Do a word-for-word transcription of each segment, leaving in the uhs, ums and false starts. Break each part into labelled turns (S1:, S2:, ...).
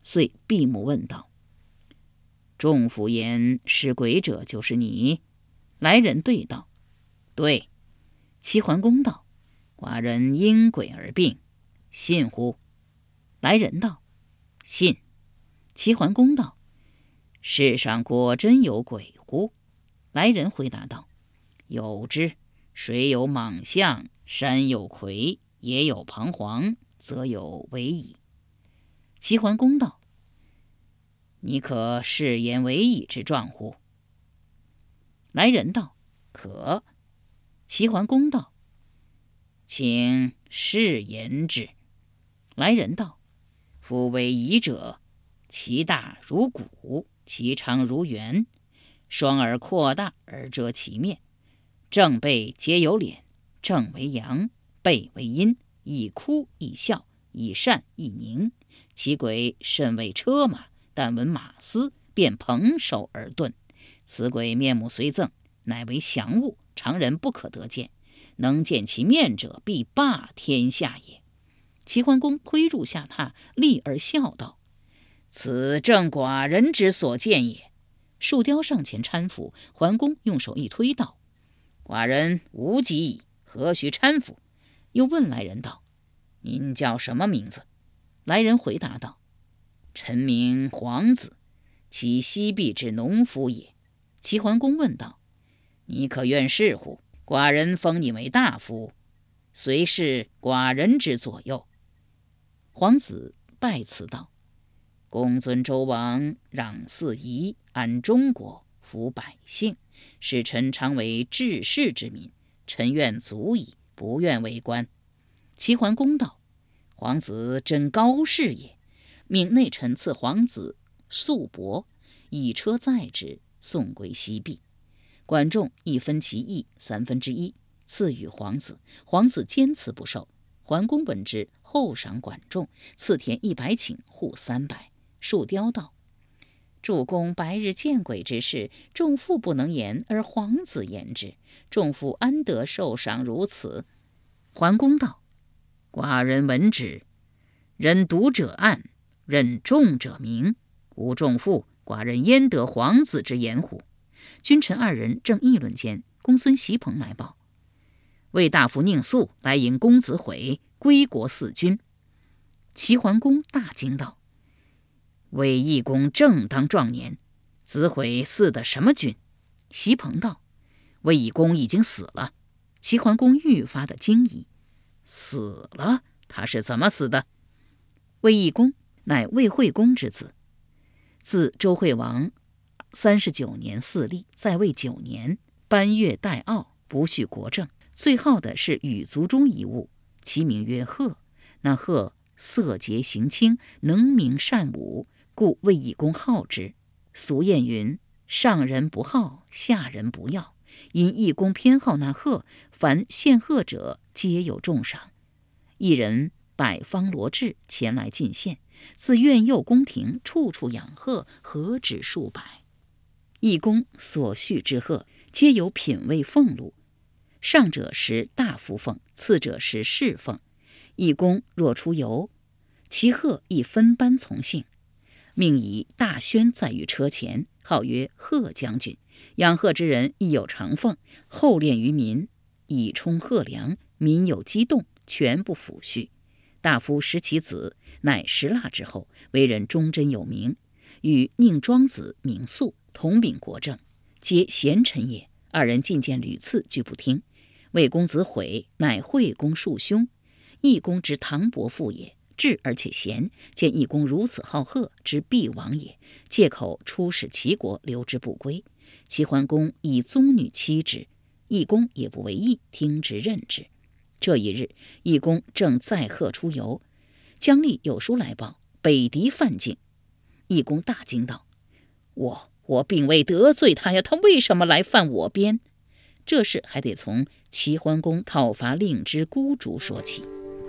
S1: 遂闭目问道：仲甫言是鬼者就是你？来人对道：对。齐桓公道：寡人因鬼而病，信乎？来人道：信。齐桓公道：世上果真有鬼乎？来人回答道：有之，水有蟒象，山有魁，野有彷徨，则有为矣。齐桓公道：你可示言为矣之状乎？来人道：可。齐桓公道：请示言之。来人道：夫为夷者，其大如鼓，其长如圆，双耳扩大而遮其面，正背皆有脸，正为阳，背为阴，以哭以笑，以善以宁。其鬼甚为车马，但闻马嘶，便蓬首而遁。此鬼面目虽狰，乃为祥物，常人不可得见，能见其面者，必霸天下也。齐桓公推入下榻，立而笑道：此正寡人之所见也。树雕上前搀扶，桓公用手一推道：寡人无疾矣，何须搀扶？又问来人道：您叫什么名字？来人回答道：臣名黄子，其西壁之农夫也。齐桓公问道：你可愿事乎？寡人封你为大夫，随侍寡人之左右。黄子拜辞道：公尊周王，攘四夷，安中国，抚百姓，使臣常为治世之民，臣愿足矣，不愿为官。齐桓公道：黄子真高士也，命内臣赐黄子素帛，以车载之，送归西壁。管仲亦分其邑三分之一，赐予黄子，黄子坚辞不受。桓公闻之，厚赏管仲，赐田一百顷，户三百。树雕道：主公白日见鬼之事，仲父不能言，而黄子言之，仲父安得受赏如此？桓公道：寡人闻之，人读者暗，任仲者明。无仲父，寡人焉得黄子之言乎？君臣二人正议论间，公孙袭朋来报：魏大夫宁肃来迎公子悔，归国嗣君。齐桓公大惊道：魏懿公正当壮年，子悔嗣的什么君？袭朋道：魏懿公已经死了。齐桓公愈发的惊疑：死了？他是怎么死的？魏懿公乃魏惠公之子，自周惠王三十九年嗣立，在位九年，班越代傲，不恤国政，最好的是羽族中一物，其名曰贺。那贺色洁行清，能明善武，故魏懿公好之。俗谚云：上人不好，下人不要。因懿公偏好那贺，凡献贺者皆有重赏。一人百方罗致前来进献，自苑右宫廷，处处养贺，何止数百。懿公所恤之贺，皆有品位俸禄，上者食大夫俸，次者食士俸。懿公若出游，其贺亦分班从幸，命以大轩载于车前，号曰贺将军。养贺之人亦有长俸，厚敛于民，以充贺粮，民有激动，全不抚恤。大夫食其子，乃食腊之后，为人忠贞有名，与宁庄子名肃同秉国政，皆贤臣也。二人进谏屡次，俱不听。魏公子悔乃惠公庶兄，懿公之堂伯父也，智而且贤，见懿公如此好贺，知必亡也，借口出使齐国，留之不归。齐桓公以宗女妻之，懿公也不为意，听之任之。这一日，懿公正载贺出游，姜吏有书来报，北狄犯境。懿公大惊道：我我并未得罪他呀，他为什么来犯我边？这事还得从齐桓公讨伐令之孤竹说起。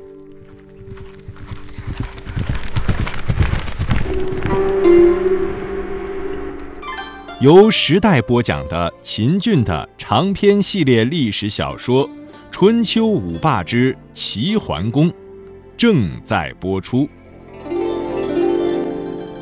S2: 由时代播讲的秦俊的长篇系列历史小说《春秋五霸之齐桓公》正在播出。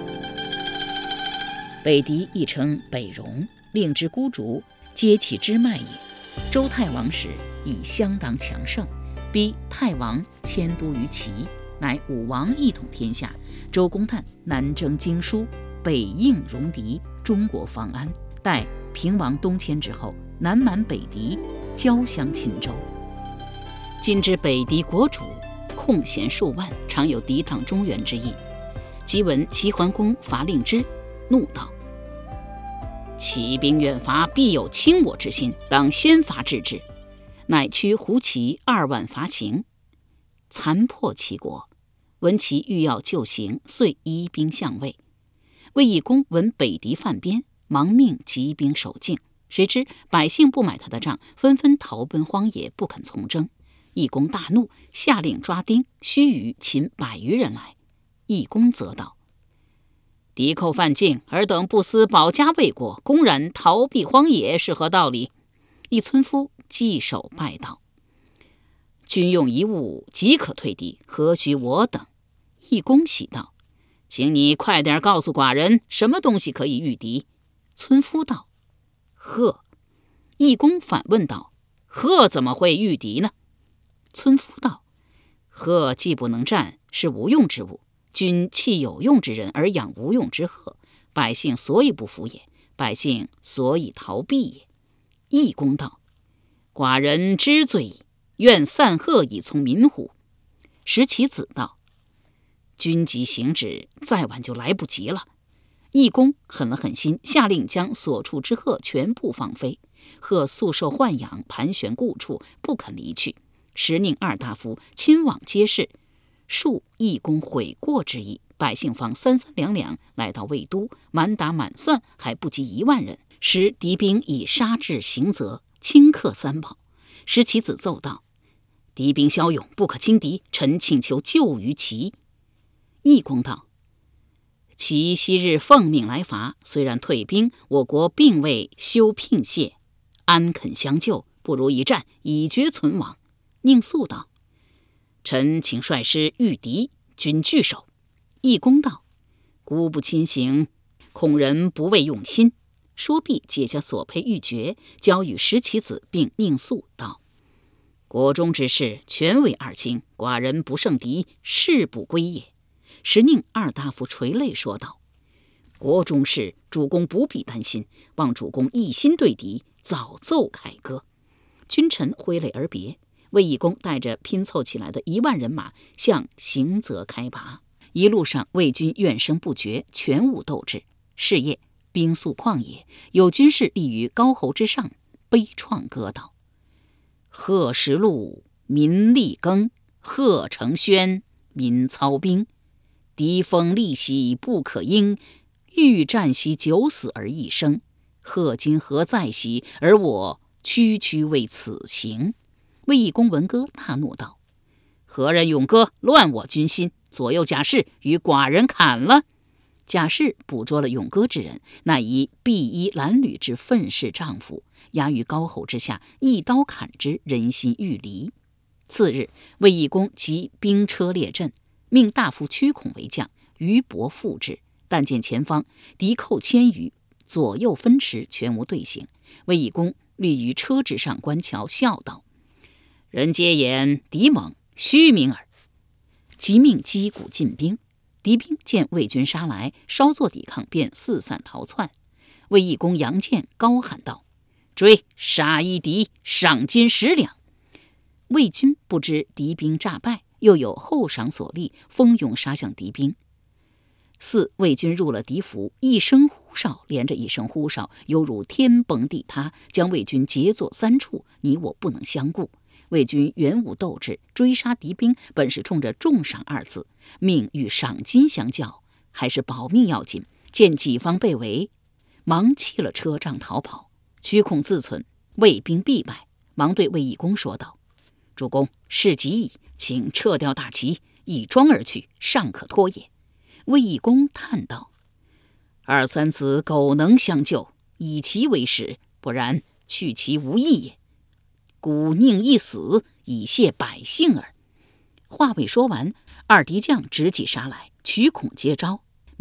S1: 北狄亦称北戎，令之孤竹，皆其支脉也。周太王时已相当强盛，逼太王迁都于齐，乃武王一统天下。周公旦南征荆舒，北应戎狄，中国方安。待平王东迁之后，南蛮北狄，交相侵周。今之北狄国主，空闲数万，常有抵挡中原之意。即闻齐桓公伐令之，怒道：齐兵远伐，必有侵我之心，当先伐制之。乃驱胡骑二万伐秦，残破齐国。闻其欲要救行，遂移兵相魏。魏懿公闻北狄犯边，忙命集兵守境。谁知百姓不买他的账，纷纷逃奔荒野，不肯从征。懿公大怒，下令抓丁，须臾擒百余人来。懿公责道：敌寇犯境，尔等不思保家卫国，公然逃避荒野，是何道理？一村夫稽首拜道：君用一物，即可退敌，何须我等？懿公喜道：请你快点告诉寡人，什么东西可以御敌？村夫道：鹤。懿公反问道：鹤怎么会御敌呢？村夫道：鹤既不能战，是无用之物，君弃有用之人而养无用之鹤，百姓所以不服也，百姓所以逃避也。懿公道：寡人知罪矣，愿散鹤以从民乎？时其子道：君即行止，再晚就来不及了。懿公狠了狠心，下令将所处之鹤全部放飞。鹤素受豢养，盘旋故处，不肯离去。时令二大夫亲往街市，述懿公悔过之意。百姓方三三两两来到魏都，满打满算还不及一万人。时敌兵已杀至行则，顷刻三宝。时其子奏道：敌兵骁勇，不可轻敌，臣请求救于齐。懿公道：齐昔日奉命来伐，虽然退兵，我国并未休聘谢，安肯相救？不如一战，以绝存亡。宁肃道：臣请率师御敌，君据守。懿公道：孤不亲行，恐人不为用心。说毕，解下所佩玉珏，交与石其子，并宁肃道：国中之事，全为二卿，寡人不胜敌，誓不归也。时宁二大夫垂泪说道：国中事，主公不必担心，望主公一心对敌，早奏凯歌。君臣挥泪而别。魏懿公带着拼凑起来的一万人马向行则开拔。一路上，魏军怨声不绝，全无斗志。是夜，兵宿旷野，有军士立于高侯之上，悲怆歌道：鹤食鹿，民力耕；鹤成轩，民操兵。敌锋利兮不可应，欲战兮九死而一生。鹤今何在兮？而我区区为此行。魏懿公闻歌，大怒道：何人咏歌，乱我军心？左右甲士与寡人砍了。甲士捕捉了咏歌之人，乃以碧衣褴褛之愤世丈夫，压于高侯之下，一刀砍之，人心欲离。次日，魏懿公即兵车列阵，命大夫屈孔为将，于伯副之。但见前方敌寇千余，左右分驰，全无队形。魏懿公立于车之上观瞧，笑道：人皆言敌猛，虚名耳。即命击鼓进兵。敌兵见魏军杀来，稍作抵抗，便四散逃窜。魏懿公扬剑高喊道：追，杀一敌，赏金十两。魏军不知敌兵诈败，又有后赏所立，蜂拥杀向敌兵。四魏军入了敌府，一声呼哨连着一声呼哨，犹如天崩地塌，将魏军截作三处，你我不能相顾。魏军原无斗志，追杀敌兵本是冲着重赏二字，命与赏金相较，还是保命要紧。见己方被围，忙弃了车仗逃跑。屈孔自忖魏兵必败，忙对魏懿公说道：主公，事急矣，请撤掉大旗，一庄而去，尚可拖也。魏懿公叹道：二三子苟能相救，以其为始，不然去其无益也。孤宁一死，以谢百姓耳。话未说完，二敌将直戟杀来，屈孔接招，